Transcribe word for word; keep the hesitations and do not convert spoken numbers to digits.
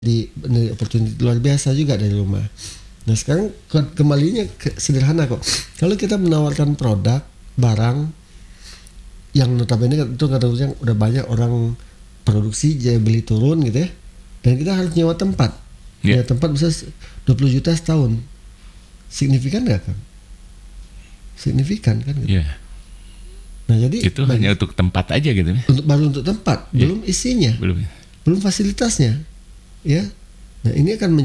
di, di opportunity luar biasa juga dari rumah. Nah sekarang ke, kembalinya ke, sederhana kok. Kalau kita menawarkan produk, barang yang notabene itu kadang-kadang udah banyak orang produksi, jadi beli turun gitu ya. Dan kita harus nyewa tempat. Yeah. Ya, tempat bisa dua puluh juta setahun. Signifikan nggak kan? Signifikan kan? Gitu. Yeah. Nah jadi itu bagi, hanya untuk tempat aja gitu. Untuk baru untuk tempat, yeah. Belum isinya, belum, belum fasilitasnya, ya. Nah ini akan